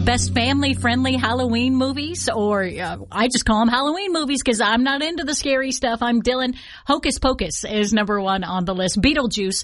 Best family-friendly Halloween movies, or I just call them Halloween movies because I'm not into the scary stuff. I'm Dylan. Hocus Pocus is number one on the list. Beetlejuice